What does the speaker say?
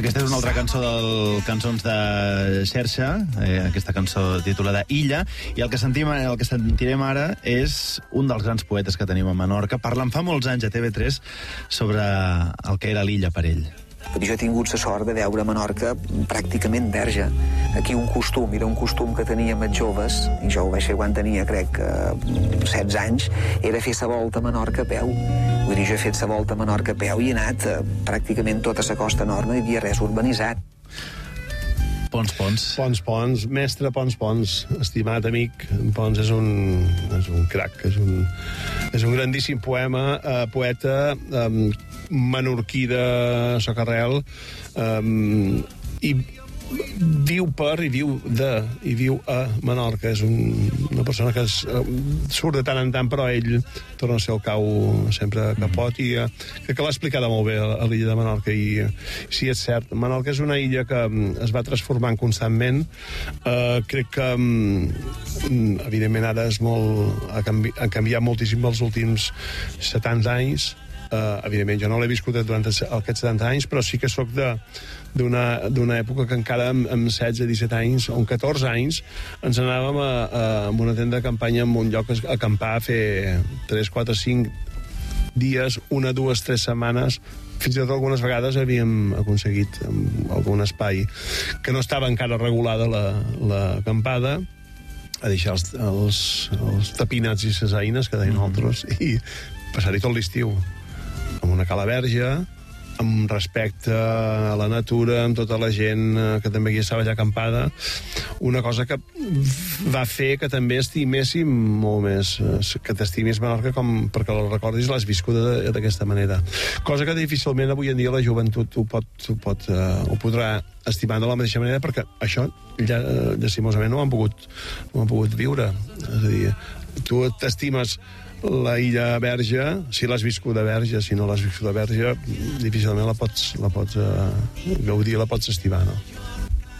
Aquesta és una altra cançó del Cançons de Xerxa, aquesta cançó titulada Illa, i el que sentirem ara és un dels grans poetes que tenim a Menorca, parlant fa molts anys a TV3 sobre el que era l'illa per ell. Jo he tingut la sort de veure Menorca pràcticament verge. Aquí era un costum que teníem els joves, i jo ho vaig fer quan tenia, crec, 16 anys, era fer la volta a Menorca a peu. Vull dir, jo he fet la volta a Menorca a peu i he anat pràcticament tota la costa nord, no hi havia res urbanitzat. Pons, mestre Pons, estimat amic. Pons és un crac, és un grandíssim poeta, menorquí de Socarrel, i viu a Menorca. És una persona que surt de tant en tant, però ell torna a ser el cau sempre que pot, i crec que l'ha explicada molt bé a l'illa de Menorca. I sí, és cert, Menorca és una illa que es va transformant constantment. Crec que evidentment ara ha canviat moltíssim els últims 70 anys. Evidentment, jo no l'he viscut durant aquests 70 anys, però sí que sóc d'una època que encara amb 16, 17 anys, o amb 14 anys, ens anàvem a una tenda de campanya en un lloc a acampar, a fer 3, 4, 5 dies, 1, 2, 3 setmanes. Fins i tot algunes vegades havíem aconseguit algun espai que no estava encara regulada l'acampada, a deixar els tapinats i les eines, que deien altres, i passar-hi tot l'estiu amb una cala verge, amb respecte a la natura, amb tota la gent que també hi estava allà acampada. Una cosa que va fer que també estiméssim molt més, que t'estimis Menorca perquè la recordis, l'has viscuda d'aquesta manera. Cosa que difícilment avui en dia la joventut ho podrà estimar de la mateixa manera, perquè això llastimosament no ho han pogut viure. És a dir, tu t'estimes la illa verge, si l'has viscuda verge, si no l'has viscuda verge, difícilment la pots gaudir, la pots estimar, no?